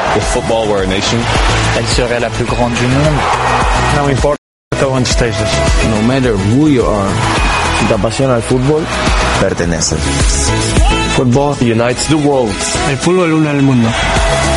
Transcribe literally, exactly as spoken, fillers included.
If football were a nation, elle serait la plus grande du monde. No importa dónde estés. No matter who you are, si te apasiona el fútbol, perteneces. football unites the world. El fútbol une al mundo.